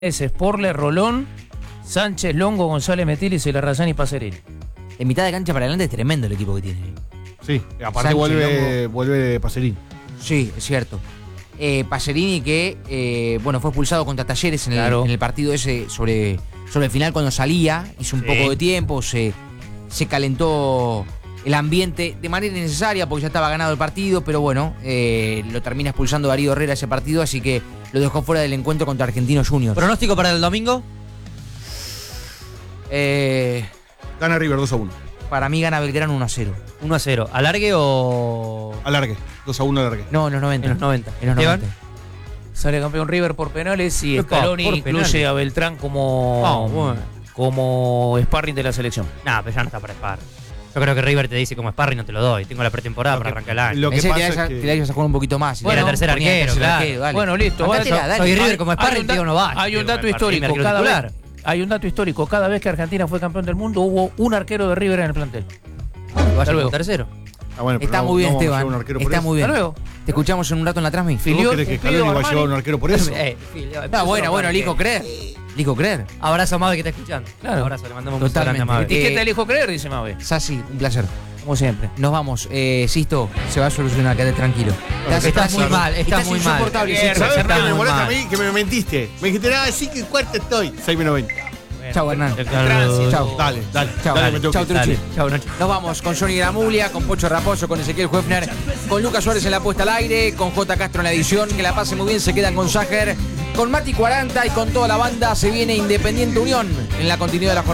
Es Sporler, Rolón, Sánchez, Longo, González, Metilis, Larrazán y Pacerini. En mitad de cancha para adelante es tremendo el equipo que tiene. Sí, aparte Sánchez, vuelve Pacerini. Sí, es cierto. Pacerini que fue expulsado contra Talleres en el partido ese sobre el final cuando salía, hizo un poco de tiempo, se calentó el ambiente de manera innecesaria porque ya estaba ganado el partido, pero bueno, lo termina expulsando Darío Herrera ese partido, así que lo dejó fuera del encuentro contra Argentinos Juniors. ¿Pronóstico para el domingo? Gana River 2-1. Para mí gana Belgrano 1-0. 1-0. ¿Alargue o...? Alargue. 2-1 alargue. No, en los 90. En los 90. En los 90. Sale campeón River por penales y Scaloni por incluye penales a Beltrán como sparring de la selección. Nah, pero ya no está para sparring. Yo creo que River te dice como sparring no te lo doy. Tengo la pretemporada para arrancar el año. Lo que Pensé pasa es que le ibas a jugar un poquito más. Bueno, tercer arquero, claro. dale. Bueno, listo. Mandátela, dale. Soy River como sparring, Hay digo no va. Hay un dato Primer histórico. titular. Hay un dato histórico. Cada vez que Argentina fue campeón del mundo hubo un arquero de River en el plantel. Vaya luego. con tercero. bueno, pero Está muy bien, vamos a llevar Esteban. un arquero por Está eso. muy bien. Hasta luego. Te escuchamos en un rato en la transmisión. Filiol, ¿Vos crees que Scaloni va a llevar un arquero por eso? Bueno, elijo creer. Elijo creer. Abrazo a Mabe que está escuchando. Claro. Abrazo, le mandamos un beso Totalmente. grande a Mabe. ¿Y qué te elijo creer? Dice Mabe. Sassi, un placer. Como siempre. Nos vamos. Sisto, se va a solucionar, quédate tranquilo. Estás muy mal, estás muy mal. insoportable, Bien, Sisto. ¿Sabes Está qué me muy molesta a mal. mí? Que me mentiste. Me dijiste, sí que cuarto estoy. 6 menos 20. Chau, Hernán. Chau. Dale. Chau, Dale, me tengo chau, que ir. Truchi. Chau, Nacho. Nos vamos con Johnny Gramuglia, con Pocho Raposo, con Ezequiel Huefner, con Lucas Suárez en la puesta al aire, con J. Castro en la edición. Que la pasen muy bien, se quedan con Sager, con Mati 40 y con toda la banda. Se viene Independiente Unión en la continuidad de la jornada.